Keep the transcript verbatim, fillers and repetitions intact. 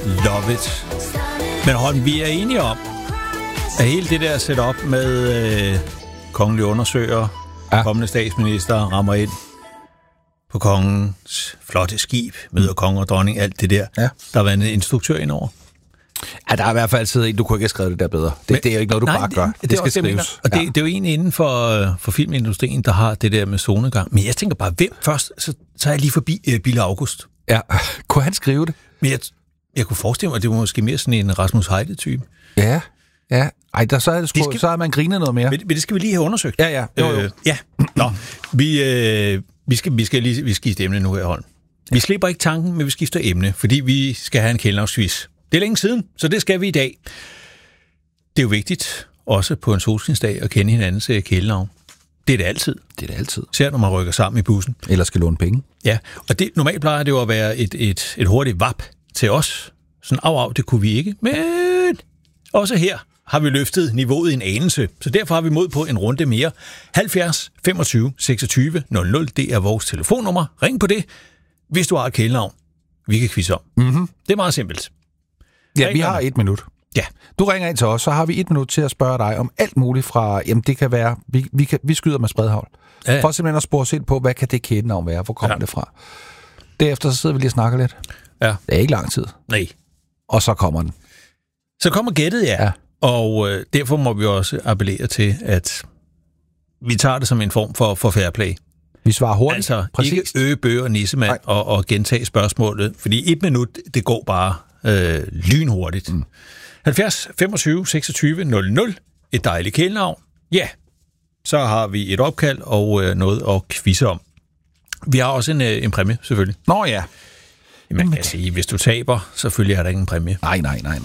Love It. Men Holm, vi er enige om, at hele det der setup med øh, kongelige undersøger, ja. kommende statsminister rammer ind på kongens flotte skib, møder konge og dronning, alt det der. Ja. Der har været en instruktør indover. Ja, der er i hvert fald altid en, du kunne ikke have skrevet det der bedre. Det, Men, det er jo ikke noget, du nej, bare gør. Det, det, det skal skrives. Og det, ja. det er jo en inden for, for filmindustrien, der har det der med zonegang. Men jeg tænker bare, hvem først? Så, så er jeg lige forbi uh, Bille August. Ja, kunne han skrive det? Men jeg, jeg kunne forestille mig, at det var måske mere sådan en Rasmus Heide-type. Ja, ja. Ej, der, så, er det sku, det skal, så er man grinet noget mere. Men, men det skal vi lige have undersøgt. Ja, ja. Jo, jo. Øh, ja. Nå, vi, øh, vi, skal, vi skal lige vi skifte emne nu her, Holm. Vi slipper ikke tanken, men vi skifter emne, fordi vi skal have en kældnavnsquiz. Det er længe siden, så det skal vi i dag. Det er jo vigtigt, også på en solskinsdag, at kende hinandens kælenavn. Det er det altid. Det er det altid. Især når man rykker sammen i bussen. Eller skal låne penge. Ja, og det, normalt plejer det jo at være et, et, et hurtigt vap til os. Sådan af, af, det kunne vi ikke. Men også her har vi løftet niveauet en anelse. Så derfor har vi mod på en runde mere. halvfjerds femogtyve seksogtyve nul nul, det er vores telefonnummer. Ring på det, hvis du har et kælenavn. Vi kan quizze om. Mm-hmm. Det er meget simpelt. Ja, vi har et minut. Ja. Du ringer ind til os, så har vi et minut til at spørge dig om alt muligt fra, jamen det kan være, vi, vi, kan, vi skyder med spredhavl. Ja, ja. For simpelthen at spore os ind på, hvad kan det kælenavn være? Hvor kommer ja. det fra? Derefter så sidder vi lige og snakker lidt. Ja. Det er ikke lang tid. Nej. Og så kommer den. Så kommer gættet, ja. ja. Og øh, derfor må vi også appellere til, at vi tager det som en form for, for fair play. Vi svarer hurtigt. Altså præcis. Ikke øge bøger og nissemand og, og gentage spørgsmålet, fordi et minut, det går bare øh, lynhurtigt. Mm. halvfjerds femogtyve seksogtyve nul nul, et dejligt kælenavn. Ja, så har vi et opkald og øh, noget at quizze om. Vi har også en, øh, en præmie, selvfølgelig. Nå ja. Man kan sige, hvis du taber, selvfølgelig er der ingen præmie. Nej, nej, nej,